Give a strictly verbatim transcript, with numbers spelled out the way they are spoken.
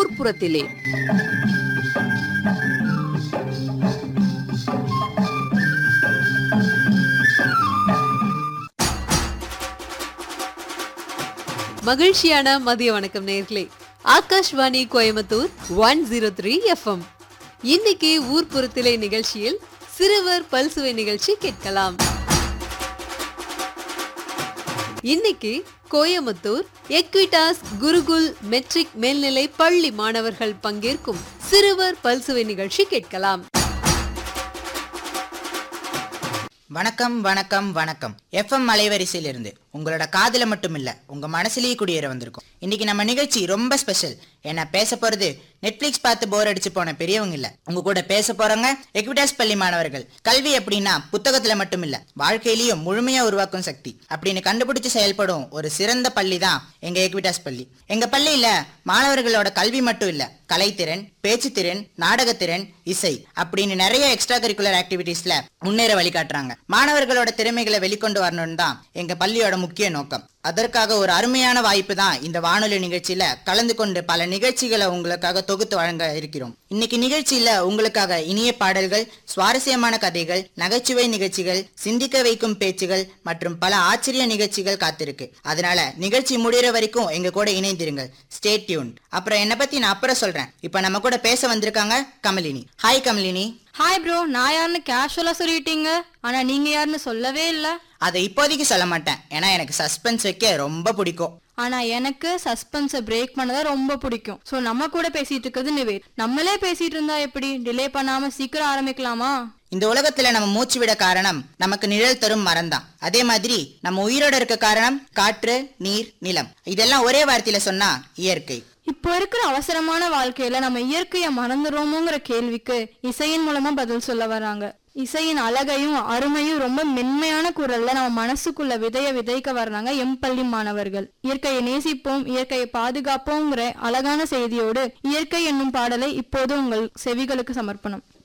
ஊர்ப்புறத்திலே. மகிழ்ச்சியான மதிய வணக்கம் நேயர்களே. Akashvani Coimbatore one zero three FM. இன்னைக்கு ஊர்ப்புறத்திலே நிகழ்ச்சியில் சிறுவர் பல்சுவை நிகழ்ச்சி கேட்கலாம். இன்னைக்கு கோயம்புத்தூர் எக்விடாஸ் குருகுல் மெட்ரிக் மேல்நிலை பள்ளி மாணவர்கள் பங்கேற்கும் சிறுவர் பல்சுவை நிகழ்ச்சி கேட்கலாம். வணக்கம் வணக்கம் வணக்கம். எஃப்எம் அலைவரிசையில இருந்து உங்களோட காதுல மட்டும் இல்ல உங்க மனசுலயே குடியேற வந்திருக்கும். இன்னைக்கு நம்ம நிகழ்ச்சி ரொம்ப ஸ்பெஷல். ஏன்னா பேச போறது நெட்ஃபிளிக்ஸ் பார்த்து போர் அடிச்சு போன பெரியவங்க இல்ல, உங்க கூட பேச போறவங்க எக்விடாஸ் பள்ளி மாணவர்கள். கல்வி அப்படின்னா புத்தகத்துல மட்டும் இல்ல, வாழ்க்கையிலயும் முழுமையா உருவாக்கும் சக்தி அப்படின்னு கண்டுபிடிச்சு செயல்படும் ஒரு சிறந்த பள்ளி தான் எங்க எக்விடாஸ் பள்ளி. எங்க பள்ளியில மாணவர்களோட கல்வி மட்டும் இல்ல, கலைத்திறன், பேச்சுத்திறன், நாடகத்திறன், இசை அப்படின்னு நிறைய எக்ஸ்ட்ரா கரிக்குலர் ஆக்டிவிட்டிஸ்ல முன்னேற வழிகாட்டுறாங்க. மாணவர்களோட திறமைகளை வெளிக்கொண்டு வரணும்னு தான் எங்க பள்ளியோட முக்கிய நோக்கம். அதற்காக ஒரு அருமையான வாய்ப்பு தான் இந்த வானொலி நிகழ்ச்சியில கலந்து கொண்டு பல நிகழ்ச்சிகளை உங்களுக்காக தொகுத்து வழங்க இருக்கிறோம். இன்னைக்கு நிகழ்ச்சியில உங்களுக்காக இனிய பாடல்கள், சுவாரஸ்யமான கதைகள், நகைச்சுவை நிகழ்ச்சிகள், சிந்திக்க வைக்கும் பேச்சுகள் மற்றும் பல ஆச்சரிய நிகழ்ச்சிகள் காத்திருக்கு. அதனால நிகழ்ச்சி முடிகிற வரைக்கும் எங்க கூட இணைந்திருங்கள். Stay tune. அப்புறம் என்ன பத்தி நான் அப்புறம் சொல்றேன். இப்ப நம்ம கூட பேச வந்திருக்காங்க Kamalini. Hi Kamalini. Hi bro. நான் யாருன்னு கேஷுவலா சொல்லிட்டீங்க, ஆனா நீங்க யாருன்னு சொல்லவே இல்ல. அதை இப்போதைக்கு சொல்ல மாட்டேன், ஏன்னா எனக்கு சஸ்பென்ஸ் வைக்க ரொம்ப பிடிக்கும். ஆனா எனக்கு சஸ்பென்ஸை பிரேக் பண்ணதா ரொம்ப பிடிக்கும். சோ நம்ம கூட பேசிட்டு இருக்கிறது நிவேத். நம்மளே பேசிட்டு இருந்தா எப்படி? டிலே பண்ணாம சீக்கிரம் ஆரம்பிக்கலாமா? இந்த உலகத்துல நம்ம மூச்சு விட காரணம் நமக்கு நிழல் தரும் மரம் தான். அதே மாதிரி நம்ம உயிரோட இருக்க காரணம் காற்று, நீர், நிலம். இதெல்லாம் ஒரே வார்த்தையில சொன்னா இயற்கை. இப்போ இருக்கிற அவசரமான வாழ்க்கையில நம்ம இயற்கைய மறந்துடுறோமோங்கிற கேள்விக்கு இசையின் மூலமா பதில் சொல்ல வராங்க. இசையின் அழகையும் அருமையும் ரொம்ப மென்மையான குரல்ல நம்ம மனசுக்குள்ள விதைய விதைக்க வர்றாங்க எம் பள்ளி மாணவர்கள். இயற்கையை நேசிப்போம், இயற்கையை பாதுகாப்போங்கிற அழகான செய்தியோடு இயற்கை என்னும் பாடலை இப்போது உங்கள் செவிகளுக்கு சமர்ப்பணம்.